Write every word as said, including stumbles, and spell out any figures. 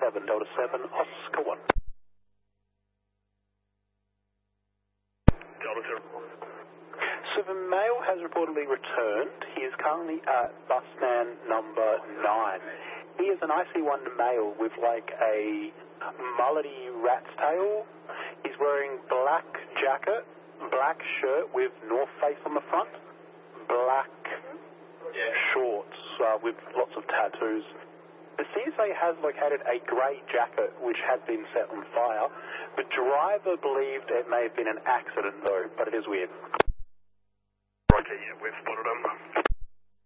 seven, Delta seven, Oscar one. Delta zero. So the male has reportedly returned. He is currently at bus stand number nine. He is an I C one male with like a mullety rat's tail. He's wearing black jacket, black shirt with North Face on the front, black Yeah. shorts uh, with lots of tattoos. The C S A has located a grey jacket which had been set on fire. The driver believed it may have been an accident though, but it is weird. Roger, yeah, we've spotted him.